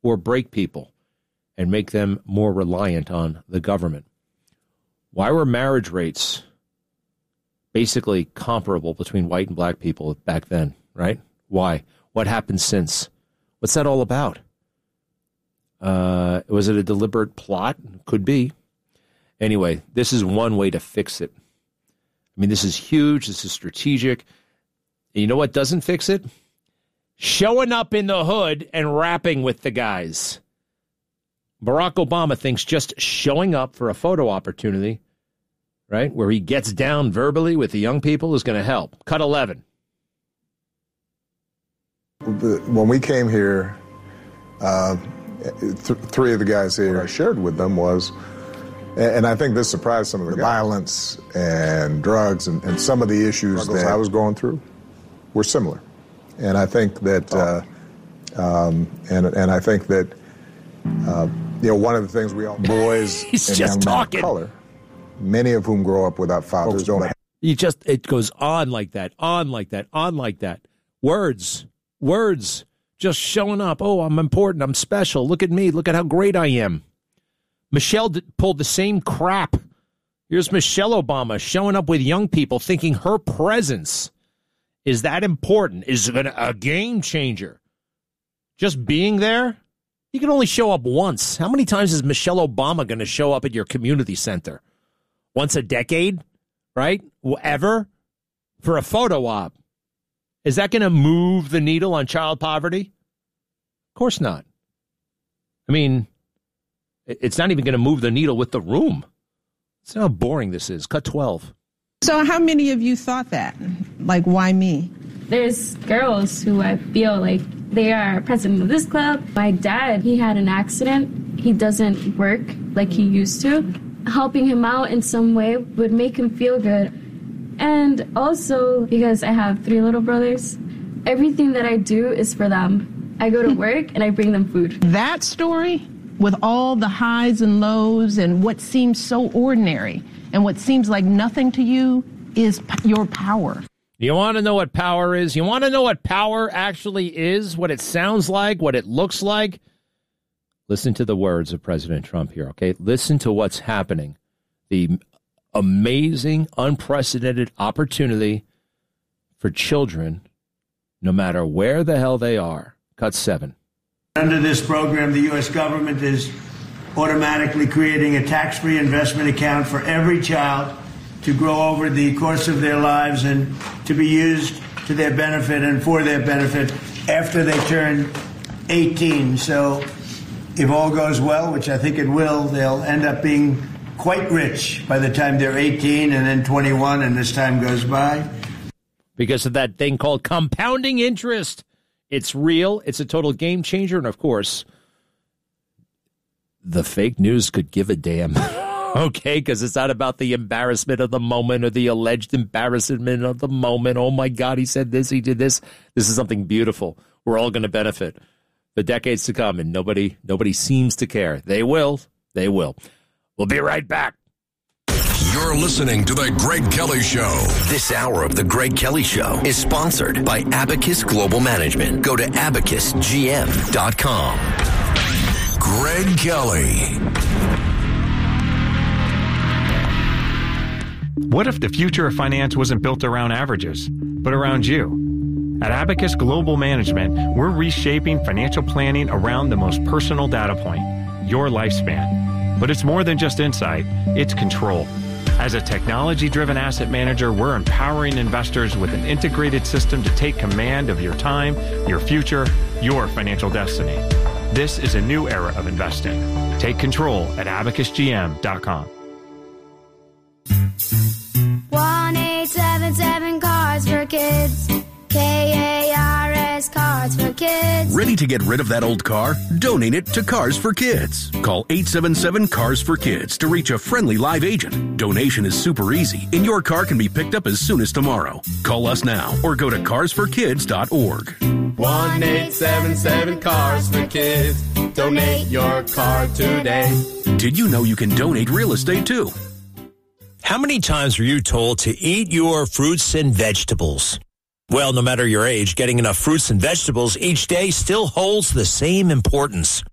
or break people and make them more reliant on the government. Why were marriage rates basically comparable between white and black people back then, right? Why? What happened since? What's that all about? Was it a deliberate plot? Could be. Anyway, this is one way to fix it. I mean, this is huge. This is strategic. And you know what doesn't fix it? Showing up in the hood and rapping with the guys. Barack Obama thinks just showing up for a photo opportunity, right, where he gets down verbally with the young people is going to help. Cut 11. When we came here, three of the guys here, I shared with them was, and I think this surprised some of the violence and drugs and some of the issues that I was going through were similar. And I think that, and I think that, one of the things we all boys He's and just young men talking. of color, many of whom grow up without fathers, don't have. It goes on like that, on like that, on like that. Words, just showing up. Oh, I'm important. I'm special. Look at me. Look at how great I am. Michelle pulled the same crap. Here's Michelle Obama showing up with young people thinking her presence is that important, is a game changer. Just being there, you can only show up once. How many times is Michelle Obama going to show up at your community center? Once a decade, right? Ever? For a photo op. Is that going to move the needle on child poverty? Of course not. I mean, it's not even going to move the needle with the room. That's how boring this is. Cut 12. So how many of you thought that? Like, why me? There's girls who I feel like they are president of this club. My dad, he had an accident. He doesn't work like he used to. Helping him out in some way would make him feel good. And also, because I have 3 little brothers, everything that I do is for them. I go to work and I bring them food. That story, with all the highs and lows and what seems so ordinary and what seems like nothing to you, is your power. You want to know what power is? You want to know what power actually is? What it sounds like? What it looks like? Listen to the words of President Trump here, okay? Listen to what's happening. The amazing, unprecedented opportunity for children, no matter where the hell they are. Cut 7. Under this program, the U.S. government is automatically creating a tax-free investment account for every child to grow over the course of their lives and to be used to their benefit and for their benefit after they turn 18. So if all goes well, which I think it will, they'll end up being quite rich by the time they're 18 and then 21 and as time goes by. Because of that thing called compounding interest. It's real. It's a total game changer. And, of course, the fake news could give a damn. Okay, because it's not about the embarrassment of the moment or the alleged embarrassment of the moment. Oh, my God, he said this, he did this. This is something beautiful. We're all going to benefit for decades to come, and nobody seems to care. They will. They will. We'll be right back. You're listening to The Greg Kelly Show. This hour of The Greg Kelly Show is sponsored by Abacus Global Management. Go to abacusgm.com. Greg Kelly. What if the future of finance wasn't built around averages, but around you? At Abacus Global Management, we're reshaping financial planning around the most personal data point, your lifespan. But it's more than just insight, it's control. As a technology-driven asset manager, we're empowering investors with an integrated system to take command of your time, your future, your financial destiny. This is a new era of investing. Take control at abacusgm.com. 1-877 Cards for Kids. KARS Cards for Kids. Ready to get rid of that old car? Donate it to Cars for Kids. Call 877 Cars for Kids to reach a friendly live agent. Donation is super easy, and your car can be picked up as soon as tomorrow. Call us now or go to carsforkids.org. 1-877 Cars for Kids. Donate your car today. Did you know you can donate real estate too? How many times were you told to eat your fruits and vegetables? Well, no matter your age, getting enough fruits and vegetables each day still holds the same importance.